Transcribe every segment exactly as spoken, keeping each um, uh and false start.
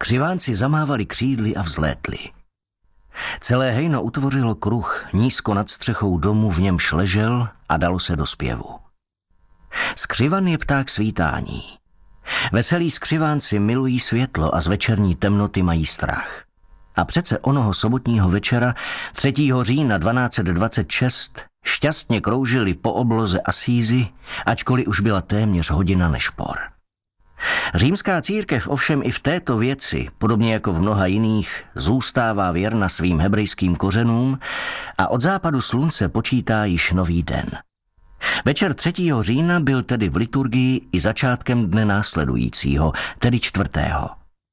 skřivánci zamávali křídly a vzlétli. Celé hejno utvořilo kruh nízko nad střechou domu, v němž ležel a dalo se do zpěvu. Skřivan je pták svítání. Veselí skřivánci milují světlo a z večerní temnoty mají strach. A přece onoho sobotního večera třetího října dvanáct dvacet šest šťastně kroužili po obloze Asízy, ačkoliv už byla téměř hodina nešpor. Římská církev ovšem i v této věci, podobně jako v mnoha jiných, zůstává věrna svým hebrejským kořenům a od západu slunce počítá již nový den. Večer třetího října byl tedy v liturgii i začátkem dne následujícího, tedy čtvrtého.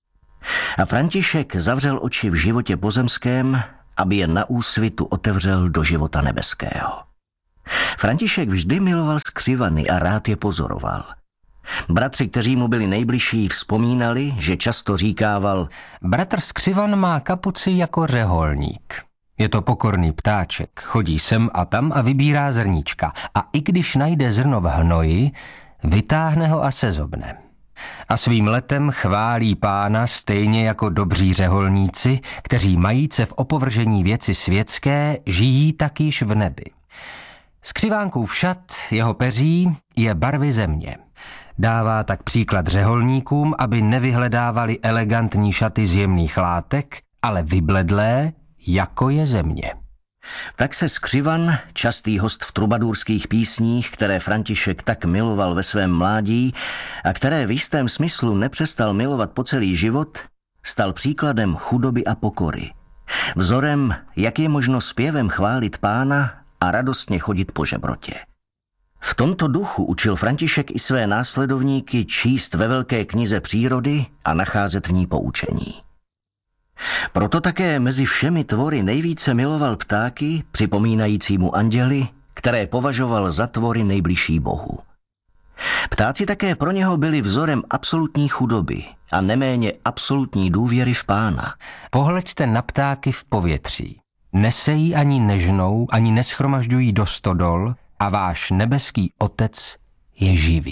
A František zavřel oči v životě pozemském, aby je na úsvitu otevřel do života nebeského. František vždy miloval skřivany a rád je pozoroval. Bratři, kteří mu byli nejbližší, vzpomínali, že často říkával: Bratr skřivan má kapuci jako řeholník. Je to pokorný ptáček, chodí sem a tam a vybírá zrníčka. A i když najde zrno v hnoji, vytáhne ho a sezobne. A svým letem chválí Pána stejně jako dobří řeholníci, kteří majíce v opovržení věci světské, žijí tak již v nebi. Skřivánkův šat, jeho peří, je barvy země. Dává tak příklad řeholníkům, aby nevyhledávali elegantní šaty z jemných látek, ale vybledlé, jako je země. Tak se skřivan, častý host v trubadurských písních, které František tak miloval ve svém mládí a které v jistém smyslu nepřestal milovat po celý život, stal příkladem chudoby a pokory. Vzorem, jak je možno zpěvem chválit Pána a radostně chodit po žebrotě. V tomto duchu učil František i své následovníky číst ve velké knize přírody a nacházet v ní poučení. Proto také mezi všemi tvory nejvíce miloval ptáky, připomínající mu anděly, které považoval za tvory nejbližší Bohu. Ptáci také pro něho byli vzorem absolutní chudoby a neméně absolutní důvěry v Pána. Pohleďte na ptáky v povětří. Nesejí ani nežnou, ani neschromažďují do stodol a váš nebeský Otec je živý.